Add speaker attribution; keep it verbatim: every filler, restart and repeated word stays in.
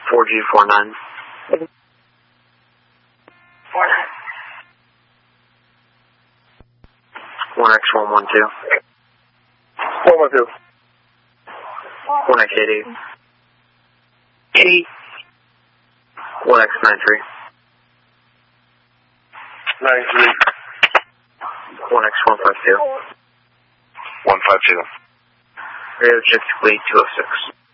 Speaker 1: four G four nine.
Speaker 2: four nine.
Speaker 1: one X one one two.
Speaker 3: one one two.
Speaker 1: one X eight eight.
Speaker 2: eight.
Speaker 1: one X nine three.
Speaker 3: nine three.
Speaker 1: one X one five two.
Speaker 3: one five two.
Speaker 1: Radio Jet two oh six.